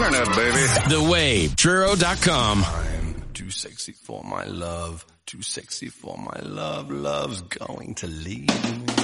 internet, baby. The Wave, Truro.com. I'm too sexy for my love. Too sexy for my love. Love's going to leave me.